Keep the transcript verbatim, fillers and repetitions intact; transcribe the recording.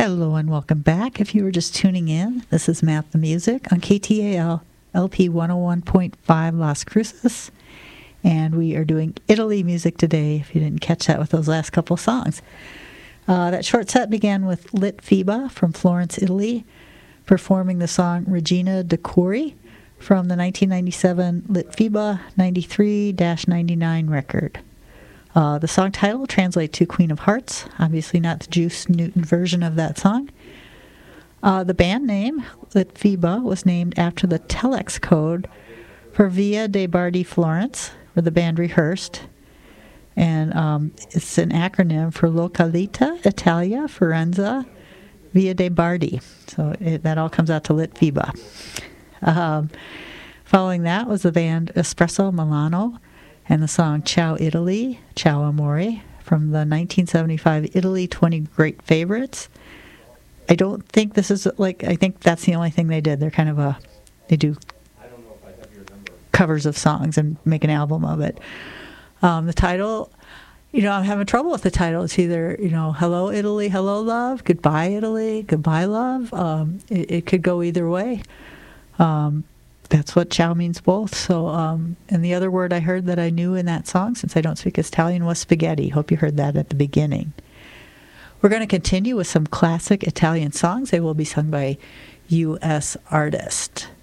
Hello and welcome back. If you were just tuning in, this is Math the Music on K T A L L P one oh one point five Las Cruces. And we are doing Italy music today, if you didn't catch that with those last couple songs. Uh, that short set began with Litfiba from Florence, Italy, performing the song Regina de Cuori from the nineteen ninety-seven Litfiba ninety-three ninety-nine record. Uh, the song title translates to Queen of Hearts, obviously not the Juice Newton version of that song. Uh, the band name, Litfiba, was named after the telex code for Via de' Bardi, Florence, where the band rehearsed. And um, it's an acronym for Località Italia Firenze Via de' Bardi. So it, that all comes out to Litfiba. Um, following that was the band Espresso Milano and the song Ciao Italy, Ciao Amore, from the nineteen seventy-five Italy twenty Great Favorites. I don't think this is, like, I think that's the only thing they did. They're kind of a, they do covers of songs and make an album of it. Um, the title, you know, I'm having trouble with the title. It's either, you know, Hello Italy, Hello Love, Goodbye Italy, Goodbye Love. Um, it, it could go either way. Um, that's what ciao means both. So, um, and the other word I heard that I knew in that song, since I don't speak Italian, was spaghetti. Hope you heard that at the beginning. We're going to continue with some classic Italian songs. They will be sung by U S artists.